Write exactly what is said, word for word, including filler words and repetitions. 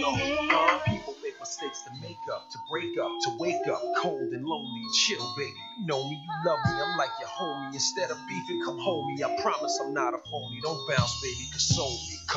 go. Uh, people make mistakes to make up, to break up, to wake up, cold and lonely. Chill, baby. You know me, you love me. I'm like your homie. Instead of beefing, come home me. I promise I'm not a phony. Don't bounce, baby. Console me.